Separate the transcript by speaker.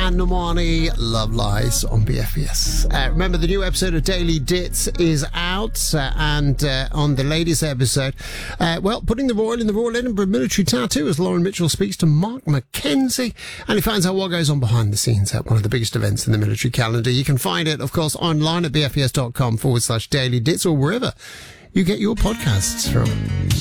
Speaker 1: and Normani, Love Lies on BFBS. Remember, the new episode of Daily Dits is out, and on the latest episode, putting the Royal in the Royal Edinburgh military tattoo, as Lauren Mitchell speaks to Mark McKenzie, and he finds out what goes on behind the scenes at one of the biggest events in the military calendar. You can find it, of course, online at bfbs.com/Daily Dits, or wherever you get your podcasts from.